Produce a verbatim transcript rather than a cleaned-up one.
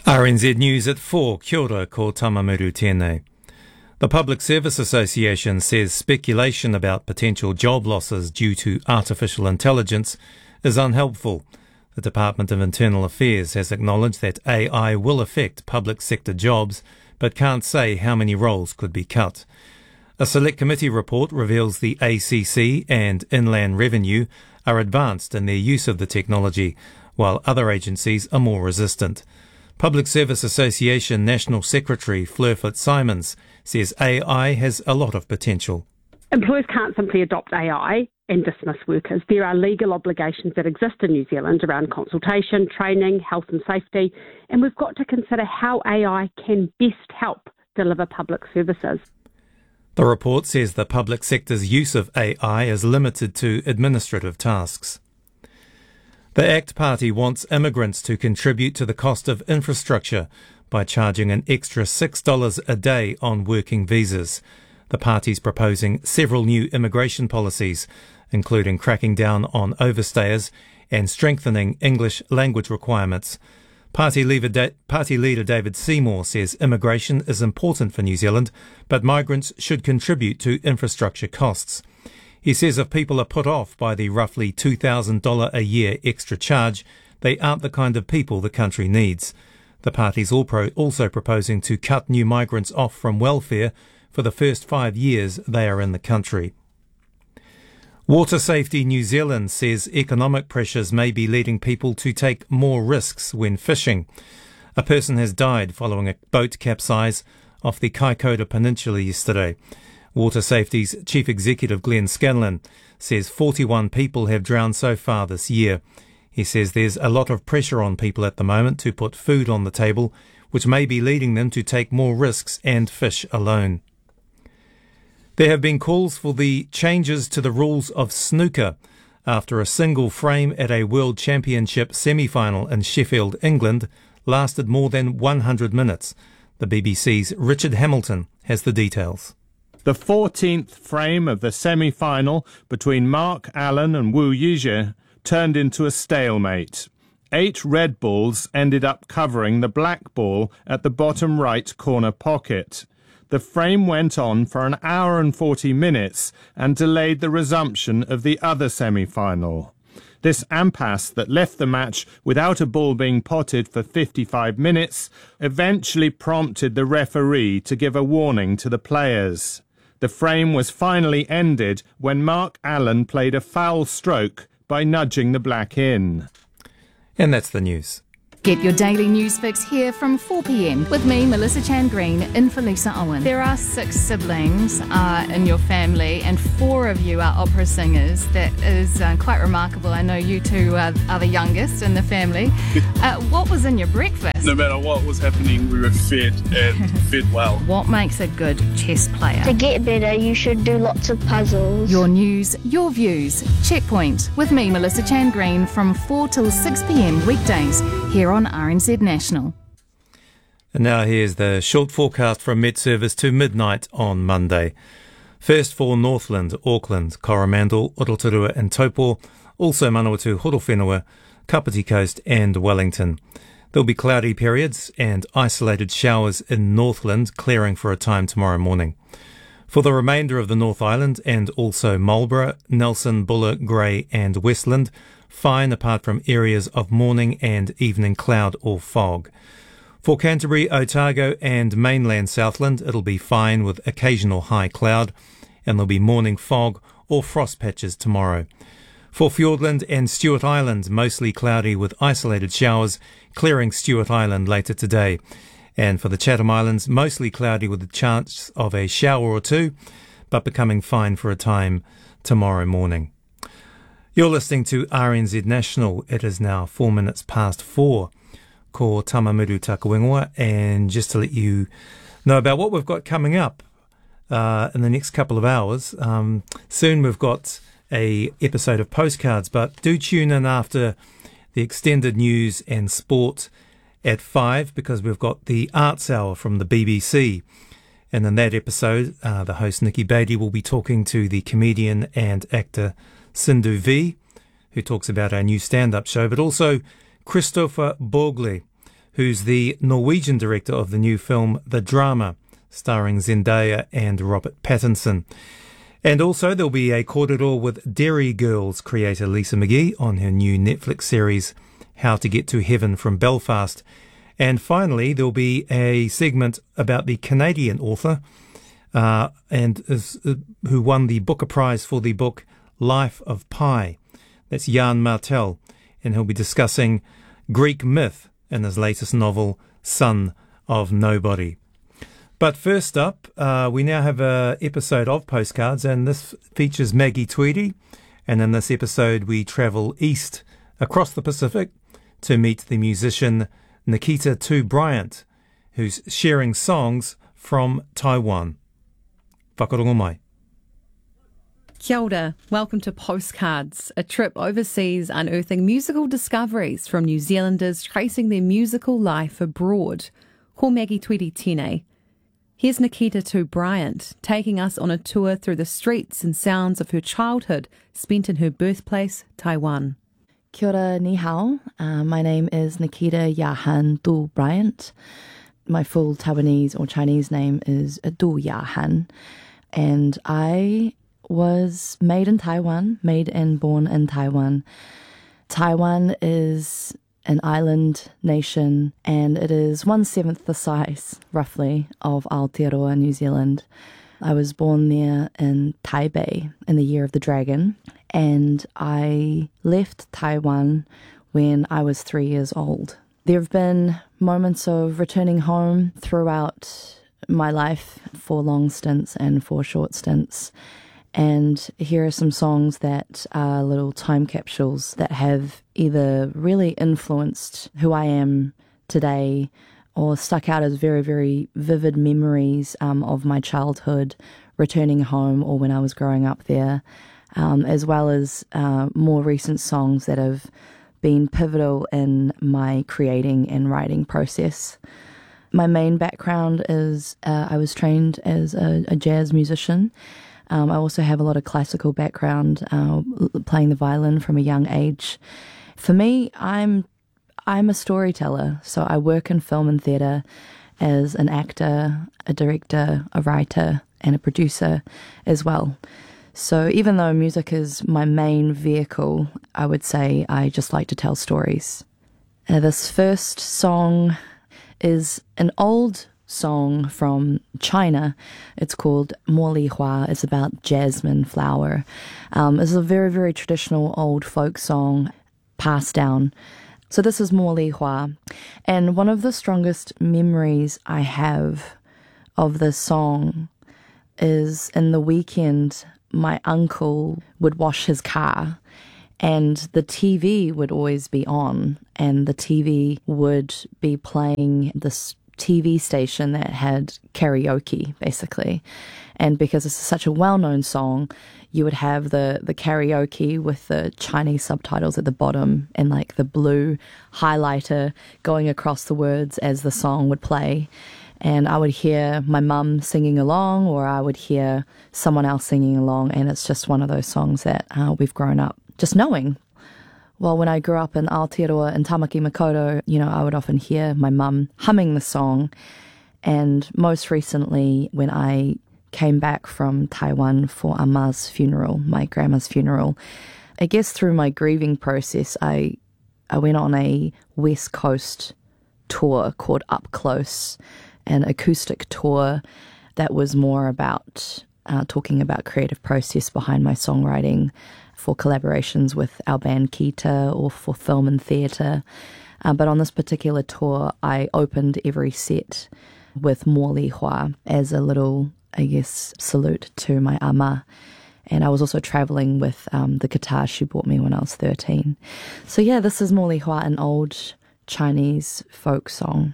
R N Z News at four. Kia ora, ko Tamamiru tēnei. The Public Service Association says speculation about potential job losses due to artificial intelligence is unhelpful. The Department of Internal Affairs has acknowledged that A I will affect public sector jobs, but can't say how many roles could be cut. A select committee report reveals the A C C and Inland Revenue are advanced in their use of the technology, while other agencies are more resistant. Public Service Association National Secretary Fleur Fitzsimons says A I has a lot of potential. Employers can't simply adopt A I and dismiss workers. There are legal obligations that exist in New Zealand around consultation, training, health and safety, and we've got to consider how A I can best help deliver public services. The report says the public sector's use of A I is limited to administrative tasks. The ACT Party wants immigrants to contribute to the cost of infrastructure by charging an extra six dollars a day on working visas. The party's proposing several new immigration policies, including cracking down on overstayers and strengthening English language requirements. Party leader, da- Party leader David Seymour says immigration is important for New Zealand, but migrants should contribute to infrastructure costs. He says if people are put off by the roughly two thousand dollars a year extra charge, they aren't the kind of people the country needs. The party's also proposing to cut new migrants off from welfare for the first five years they are in the country. Water Safety New Zealand says economic pressures may be leading people to take more risks when fishing. A person has died following a boat capsize off the Kaikoura Peninsula yesterday. Water Safety's Chief Executive Glenn Scanlon says forty-one people have drowned so far this year. He says there's a lot of pressure on people at the moment to put food on the table, which may be leading them to take more risks and fish alone. There have been calls for the changes to the rules of snooker after a single frame at a World Championship semi-final in Sheffield, England, lasted more than one hundred minutes. The B B C's Richard Hamilton has the details. The fourteenth frame of the semi-final between Mark Allen and Wu Yizhe turned into a stalemate. Eight red balls ended up covering the black ball at the bottom right corner pocket. The frame went on for an hour and forty minutes and delayed the resumption of the other semi-final. This impasse that left the match without a ball being potted for fifty-five minutes eventually prompted the referee to give a warning to the players. The frame was finally ended when Mark Allen played a foul stroke by nudging the black in. And that's the news. Get your daily news fix here from four p.m. with me, Melissa Chan Green, in for Lisa Owen. There are six siblings uh, in your family, and four of you are opera singers. That is uh, quite remarkable. I know you two are, are the youngest in the family. Uh, what was in your breakfast? No matter what was happening, we were fed and fed well. What makes a good chess player? To get better, you should do lots of puzzles. Your news, your views. Checkpoint with me, Melissa Chan Green, from four till six p.m. weekdays here on R N Z National. And now here's the short forecast from Met Service to midnight on Monday. First for Northland, Auckland, Coromandel, Rotorua and Taupo, also Manawatu, Horowhenua, Kapiti Coast and Wellington. There'll be cloudy periods and isolated showers in Northland, clearing for a time tomorrow morning. For the remainder of the North Island and also Marlborough, Nelson, Buller, Grey and Westland, fine apart from areas of morning and evening cloud or fog. For Canterbury, Otago and mainland Southland, it'll be fine with occasional high cloud, and there'll be morning fog or frost patches tomorrow. For Fiordland and Stewart Island, mostly cloudy with isolated showers, clearing Stewart Island later today. And for the Chatham Islands, mostly cloudy with a chance of a shower or two, but becoming fine for a time tomorrow morning. You're listening to R N Z National. It is now four minutes past four. Ko Tamamiru Takawingoa, and just to let you know about what we've got coming up uh, in the next couple of hours. Um, soon we've got a episode of Postcards, but do tune in after the extended news and sport at five, because we've got the Arts Hour from the B B C. And in that episode, uh, the host Nikki Beatty will be talking to the comedian and actor Sindhu V, who talks about our new stand-up show, but also Christopher Borgley, who's the Norwegian director of the new film The Drama, starring Zendaya and Robert Pattinson. And also there'll be a kōrero with Derry Girls creator Lisa McGee on her new Netflix series How to Get to Heaven from Belfast. And finally there'll be a segment about the Canadian author uh, and is, uh, who won the Booker Prize for the book Life of Pi. That's Jan Martel, and he'll be discussing Greek myth in his latest novel, Son of Nobody. But first up, uh, we now have an episode of Postcards, and this features Maggie Tweedy. And in this episode, we travel east across the Pacific to meet the musician Nikita Tu Bryant, who's sharing songs from Taiwan. Whakarongo mai. Kia ora. Welcome to Postcards, a trip overseas unearthing musical discoveries from New Zealanders tracing their musical life abroad. Ko Maggie Tweedy tēnei. Here's Nikita Tu Bryant taking us on a tour through the streets and sounds of her childhood spent in her birthplace, Taiwan. Kia ora, ni hao. Uh, my name is Nikita Yahan Tu Bryant. My full Taiwanese or Chinese name is Du Yahan. And I was made in Taiwan, made and born in Taiwan. Taiwan is an island nation, and it is one-seventh the size, roughly, of Aotearoa, New Zealand. I was born there in Taipei in the year of the dragon, and I left Taiwan when I was three years old. There have been moments of returning home throughout my life, for long stints and for short stints. And here are some songs that are little time capsules that have either really influenced who I am today or stuck out as very, very vivid memories um, of my childhood, returning home or when I was growing up there, um, as well as uh, more recent songs that have been pivotal in my creating and writing process. My main background is uh, I was trained as a, a jazz musician. Um, I also have a lot of classical background, uh, playing the violin from a young age. For me, I'm I'm a storyteller, so I work in film and theatre as an actor, a director, a writer, and a producer as well. So even though music is my main vehicle, I would say I just like to tell stories. Uh, this first song is an old song from China. It's called Mo Li Hua. It's about jasmine flower. Um, it's a very, very traditional old folk song passed down. So this is Mo Li Hua. And one of the strongest memories I have of this song is in the weekend, my uncle would wash his car and the T V would always be on, and the T V would be playing this T V station that had karaoke, basically. And because it's such a well-known song, you would have the, the karaoke with the Chinese subtitles at the bottom and like the blue highlighter going across the words as the song would play. And I would hear my mum singing along, or I would hear someone else singing along, and it's just one of those songs that uh, we've grown up just knowing. Well, when I grew up in Aotearoa and Tamaki Makaurau, you know, I would often hear my mum humming the song. And most recently, when I came back from Taiwan for Ama's funeral, my grandma's funeral, I guess through my grieving process, I I went on a West Coast tour called Up Close, an acoustic tour that was more about uh, talking about creative process behind my songwriting, for collaborations with our band Kita or for film and theatre. Uh, but on this particular tour, I opened every set with Mo Li Hua as a little, I guess, salute to my ama. And I was also travelling with um, the guitar she bought me when I was thirteen. So yeah, this is Mo Li Hua, an old Chinese folk song.